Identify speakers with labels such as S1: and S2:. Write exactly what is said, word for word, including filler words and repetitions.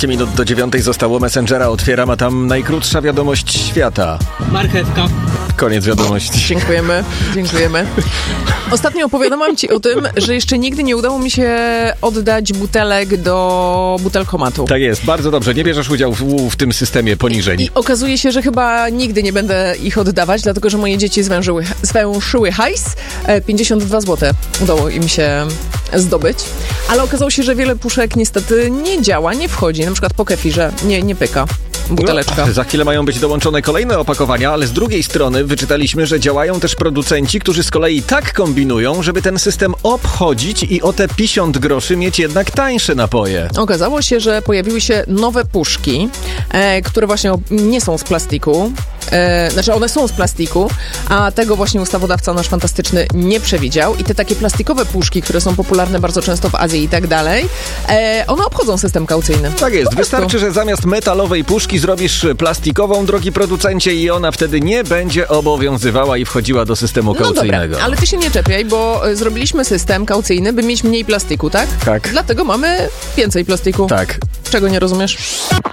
S1: piętnaście minut do dziewiątej zostało. Messengera otwieram, a tam najkrótsza wiadomość świata.
S2: Marchewka.
S1: Koniec wiadomości.
S3: Dziękujemy, dziękujemy. Ostatnio opowiadałam ci o tym, że jeszcze nigdy nie udało mi się oddać butelek do butelkomatu.
S1: Tak jest, bardzo dobrze. Nie bierzesz udziału w, w tym systemie poniżeń.
S3: I, I okazuje się, że chyba nigdy nie będę ich oddawać, dlatego że moje dzieci zwężyły, zwęszyły hajs. pięćdziesiąt dwa złote udało im się zdobyć. Ale okazało się, że wiele puszek niestety nie działa, nie wchodzi. Na przykład po kefirze nie, nie pyka buteleczka.
S1: No, za chwilę mają być dołączone kolejne opakowania, ale z drugiej strony wyczytaliśmy, że działają też producenci, którzy z kolei tak kombinują, żeby ten system obchodzić i o te pięćdziesiąt groszy mieć jednak tańsze napoje.
S3: Okazało się, że pojawiły się nowe puszki, e, które właśnie nie są z plastiku. E, znaczy one są z plastiku, a tego właśnie ustawodawca nasz fantastyczny nie przewidział. I te takie plastikowe puszki, które są popularne bardzo często w Azji i tak dalej, e, one obchodzą system kaucyjny.
S1: Tak jest. Wystarczy, że zamiast metalowej puszki zrobisz plastikową, drogi producencie, i ona wtedy nie będzie obowiązywała i wchodziła do systemu kaucyjnego.
S3: No dobra, ale ty się nie czepiaj, bo zrobiliśmy system kaucyjny, by mieć mniej plastiku, tak?
S1: Tak.
S3: Dlatego mamy więcej plastiku.
S1: Tak.
S3: Czego nie rozumiesz?